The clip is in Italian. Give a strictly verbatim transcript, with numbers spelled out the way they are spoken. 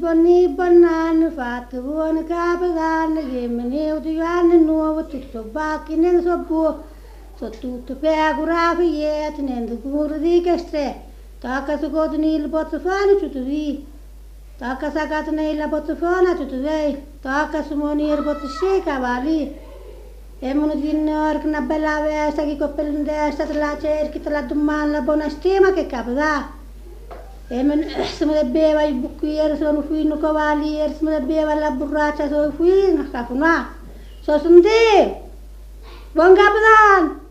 bonni bonnaan faatu buon kaabaan yemene udiyaan nuovo tutto bacchi nel sobbo so tutto peagura fiet nel gur di kestre taka su god nil botfani tutuvi taka sagat nel botfana tutuvi taka su monir botse cavali emunu din orkna bella vesta che coppelinde sta la cerchi la domanda la buona stima che capita Emen se beva il bucchiere sono qui no cavalier se beva la burraccia sono qui na capuna so sunde buon capitan